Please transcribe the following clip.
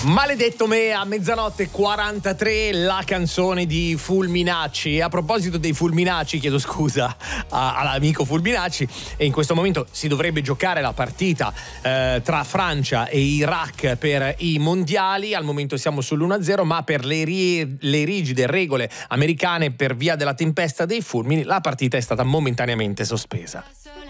Maledetto me, a mezzanotte 43, la canzone di Fulminacci. A proposito dei Fulminacci, chiedo scusa all'amico Fulminacci, e in questo momento si dovrebbe giocare la partita tra Francia e Iraq per i mondiali. Al momento siamo sull'1-0, ma per le rigide regole americane, per via della tempesta dei fulmini, la partita è stata momentaneamente sospesa.